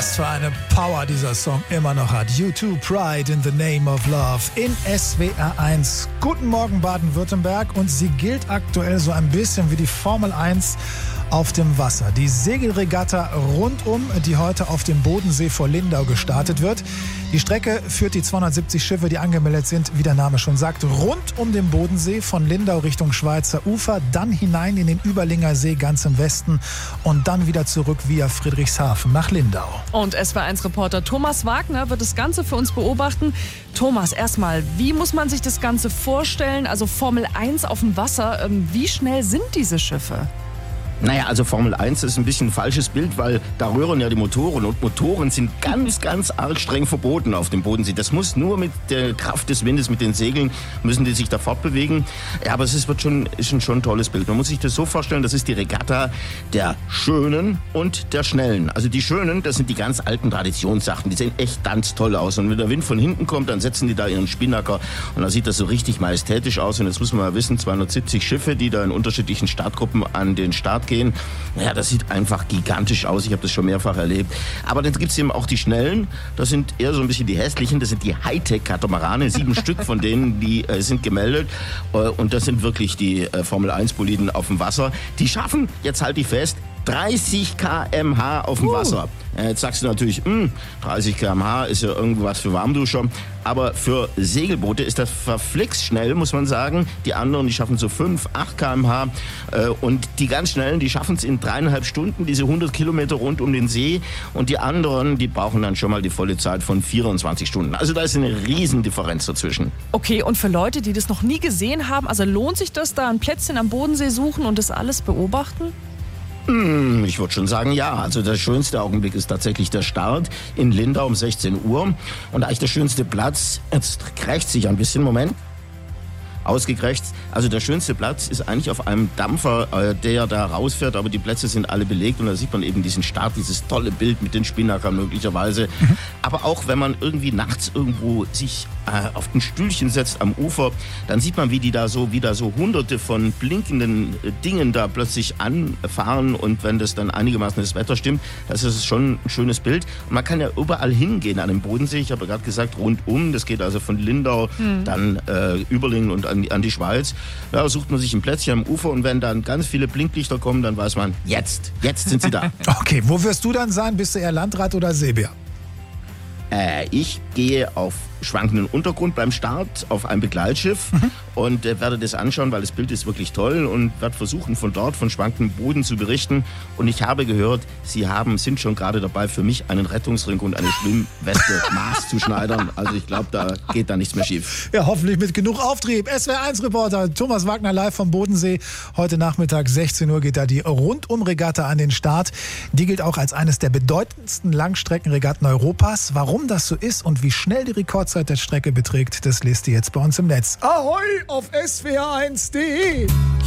Was für eine Power dieser Song immer noch hat. U2, Pride in the Name of Love in SWR 1. Guten Morgen Baden-Württemberg, und sie gilt aktuell so ein bisschen wie die Formel 1 auf dem Wasser. Die Segelregatta rundum, die heute auf dem Bodensee vor Lindau gestartet wird. Die Strecke führt die 270 Schiffe, die angemeldet sind, wie der Name schon sagt, rund um den Bodensee von Lindau Richtung Schweizer Ufer, dann hinein in den Überlinger See ganz im Westen und dann wieder zurück via Friedrichshafen nach Lindau. Und SWR1-Reporter Thomas Wagner wird das Ganze für uns beobachten. Thomas, erstmal, wie muss man sich das Ganze vorstellen? Also Formel 1 auf dem Wasser, wie schnell sind diese Schiffe? Naja, also Formel 1 ist ein bisschen ein falsches Bild, weil da rühren ja die Motoren, und Motoren sind ganz, ganz arg streng verboten auf dem Bodensee. Das muss nur mit der Kraft des Windes, mit den Segeln, müssen die sich da fortbewegen. Ja, aber es ist schon ein tolles Bild. Man muss sich das so vorstellen, das ist die Regatta der Schönen und der Schnellen. Also die Schönen, das sind die ganz alten Traditionssachen, die sehen echt ganz toll aus. Und wenn der Wind von hinten kommt, dann setzen die da ihren Spinnaker und dann sieht das so richtig majestätisch aus. Und jetzt muss man mal wissen, 270 Schiffe, die da in unterschiedlichen Startgruppen an den Start gehen. Ja, das sieht einfach gigantisch aus. Ich habe das schon mehrfach erlebt. Aber dann gibt es eben auch die Schnellen. Das sind eher so ein bisschen die hässlichen. Das sind die Hightech-Katamarane. 7 Stück von denen, die sind gemeldet. Und das sind wirklich die Formel-1-Boliden auf dem Wasser. Die schaffen, jetzt halte ich fest, 30 km/h auf dem Wasser. Jetzt sagst du natürlich, 30 km/h ist ja irgendwas für Warmduscher. Aber für Segelboote ist das verflixt schnell, muss man sagen. Die anderen, die schaffen so 5, 8 km/h. Und die ganz Schnellen, die schaffen es in 3,5 Stunden, diese 100 Kilometer rund um den See. Und die anderen, die brauchen dann schon mal die volle Zeit von 24 Stunden. Also da ist eine Riesendifferenz dazwischen. Okay, und für Leute, die das noch nie gesehen haben, also lohnt sich das, da ein Plätzchen am Bodensee suchen und das alles beobachten? Ich würde schon sagen, ja. Also der schönste Augenblick ist tatsächlich der Start in Lindau um 16 Uhr. Und eigentlich der schönste Platz, jetzt krächzt sich ein bisschen, Moment. Ausgekrächzt. Also der schönste Platz ist eigentlich auf einem Dampfer, der da rausfährt, aber die Plätze sind alle belegt und da sieht man eben diesen Start, dieses tolle Bild mit den Spinnackern möglicherweise. Aber auch wenn man irgendwie nachts irgendwo sich auf ein Stühlchen setzt am Ufer, dann sieht man, wie da so hunderte von blinkenden Dingen da plötzlich anfahren, und wenn das dann einigermaßen das Wetter stimmt, das ist schon ein schönes Bild. Und man kann ja überall hingehen an dem Bodensee. Ich habe ja gerade gesagt, rundum, das geht also von Lindau, dann Überlingen und an die Schweiz. Ja, sucht man sich ein Plätzchen am Ufer, und wenn dann ganz viele Blinklichter kommen, dann weiß man, jetzt sind sie da. Okay, wo wirst du dann sein? Bist du eher Landrad oder Seebär? Ich gehe auf schwankenden Untergrund beim Start auf ein Begleitschiff und werde das anschauen, weil das Bild ist wirklich toll, und werde versuchen, von dort, von schwankendem Boden zu berichten. Und ich habe gehört, Sie sind schon gerade dabei, für mich einen Rettungsring und eine Schwimmweste maßzuschneidern. Also ich glaube, da geht da nichts mehr schief. Ja, hoffentlich mit genug Auftrieb. SWR1-Reporter Thomas Wagner live vom Bodensee. Heute Nachmittag 16 Uhr geht da die Rundum-Regatta an den Start. Die gilt auch als eines der bedeutendsten Langstreckenregatten Europas. Warum das so ist und wie schnell die Rekordzeit der Strecke beträgt, das lest ihr jetzt bei uns im Netz. Ahoi auf swr1.de!